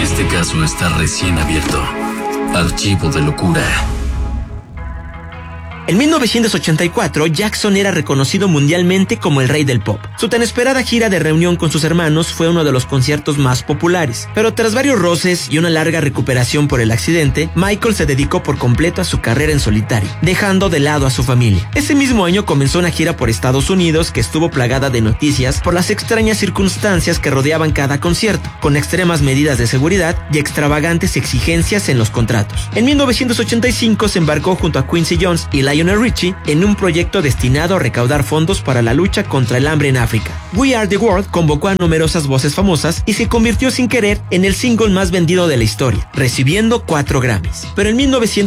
Este caso está recién abierto. Archivo de locura. En 1984, Jackson era reconocido mundialmente como el rey del pop. Su tan esperada gira de reunión con sus hermanos fue uno de los conciertos más populares. Pero tras varios roces y una larga recuperación por el accidente, Michael se dedicó por completo a su carrera en solitario, dejando de lado a su familia. Ese mismo año comenzó una gira por Estados Unidos que estuvo plagada de noticias por las extrañas circunstancias que rodeaban cada concierto, con extremas medidas de seguridad y extravagantes exigencias en los contratos. En 1985 se embarcó junto a Quincy Jones y Lionel Richie en un proyecto destinado a recaudar fondos para la lucha contra el hambre en África. We Are the World convocó a numerosas voces famosas y se convirtió sin querer en el single más vendido de la historia, recibiendo 4 Grammys. Pero en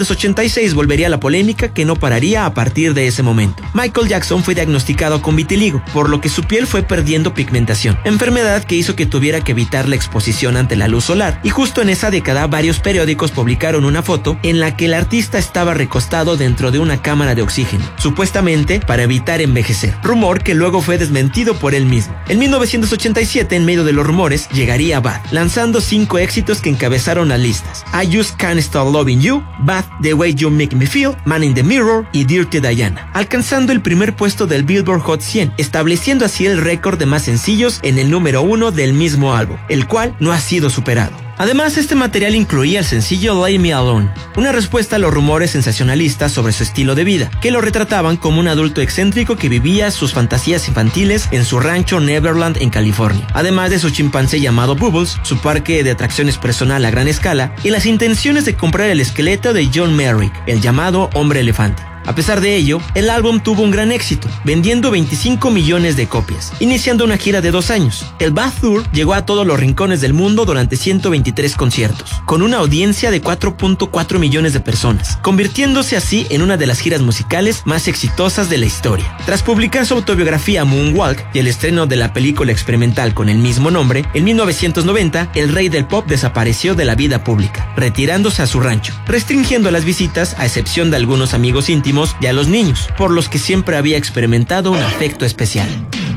1986 volvería la polémica que no pararía a partir de ese momento. Michael Jackson fue diagnosticado con vitiligo, por lo que su piel fue perdiendo pigmentación, enfermedad que hizo que tuviera que evitar la exposición ante la luz solar, y justo en esa década varios periódicos publicaron una foto en la que el artista estaba recostado dentro de una cámara de oxígeno, supuestamente para evitar envejecer, rumor que luego fue desmentido por él mismo. En 1987, en medio de los rumores, llegaría Bad, lanzando 5 éxitos que encabezaron las listas: I Just Can't Stop Loving You, Bad, The Way You Make Me Feel, Man in the Mirror y Dirty Diana, alcanzando el primer puesto del Billboard Hot 100, estableciendo así el récord de más sencillos en el número 1 del mismo álbum, el cual no ha sido superado. Además, este material incluía el sencillo Lay Me Alone, una respuesta a los rumores sensacionalistas sobre su estilo de vida, que lo retrataban como un adulto excéntrico que vivía sus fantasías infantiles en su rancho Neverland en California, además de su chimpancé llamado Bubbles, su parque de atracciones personal a gran escala y las intenciones de comprar el esqueleto de John Merrick, el llamado Hombre Elefante. A pesar de ello, el álbum tuvo un gran éxito, vendiendo 25 millones de copias, iniciando una gira de 2 años. El Bad Tour llegó a todos los rincones del mundo durante 123 conciertos, con una audiencia de 4.4 millones de personas, convirtiéndose así en una de las giras musicales más exitosas de la historia. Tras publicar su autobiografía Moonwalk y el estreno de la película experimental con el mismo nombre, en 1990, el rey del pop desapareció de la vida pública, retirándose a su rancho, restringiendo las visitas a excepción de algunos amigos íntimos y a los niños, por los que siempre había experimentado un afecto especial.